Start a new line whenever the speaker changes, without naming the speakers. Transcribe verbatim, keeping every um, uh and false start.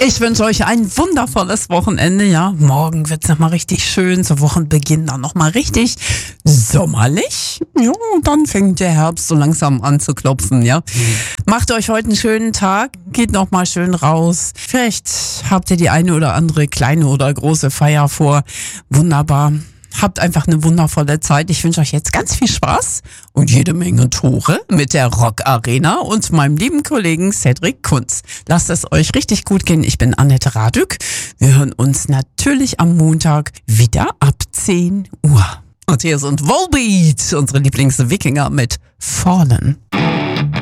Ich wünsche euch ein wundervolles Wochenende, ja. Morgen wird's nochmal richtig schön, zu Wochenbeginn dann nochmal richtig sommerlich. Ja, und dann fängt der Herbst so langsam an zu klopfen, ja. Macht euch heute einen schönen Tag, geht nochmal schön raus. Vielleicht habt ihr die eine oder andere kleine oder große Feier vor. Wunderbar. Habt einfach eine wundervolle Zeit. Ich wünsche euch jetzt ganz viel Spaß und jede Menge Tore mit der Rock Arena und meinem lieben Kollegen Cedric Kunz. Lasst es euch richtig gut gehen. Ich bin Annette Radück. Wir hören uns natürlich am Montag wieder ab zehn Uhr. Und hier sind Volbeat, unsere Lieblings-Wikinger mit Fallen.